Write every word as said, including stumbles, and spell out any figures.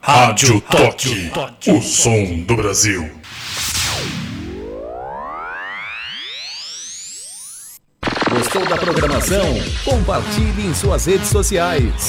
Rádio Toque, o som do Brasil. Gostou da programação? Compartilhe em suas redes sociais.